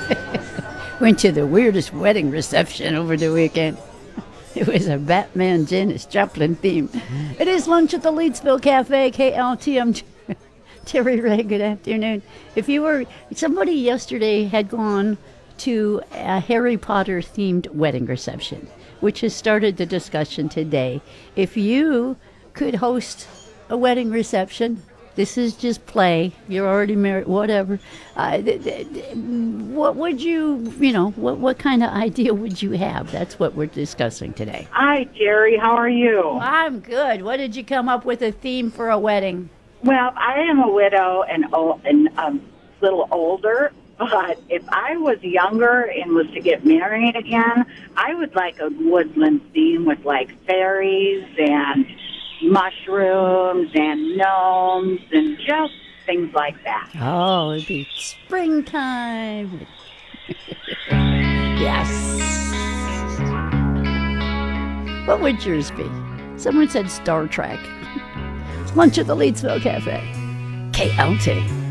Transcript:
Went to the weirdest wedding reception over the weekend. It was a Batman Janis Joplin theme. It is lunch at the Leedsville Cafe, KLTM. Terry Ray, good afternoon. Somebody yesterday had gone to a Harry Potter themed wedding reception, which has started the discussion today. If you could host a wedding reception, this is just play. You're already married, whatever. What would what kind of idea would you have? That's what we're discussing today. Hi, Jerry. How are you? I'm good. What did you come up with a theme for a wedding? Well, I am a widow and a little older, but if I was younger and was to get married again, I would like a woodland theme with like fairies and mushrooms and gnomes and just things like that. Oh, it'd be springtime. Yes. What would yours be? Someone said Star Trek. Lunch at the Leedsville Cafe. KLT.